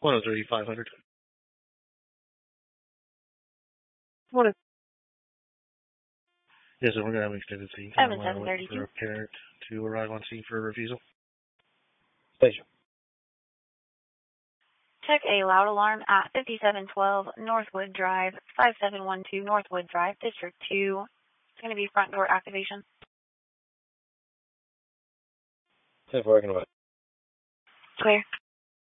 103, 500. What is Yes, and we're going to have an extended scene. 7732. For a parent to arrive on scene for a refusal. Station. Check a loud alarm at 5712 Northwood Drive, 5712 Northwood Drive, District 2. It's going to be front door activation. 10-4, I can wait. Clear.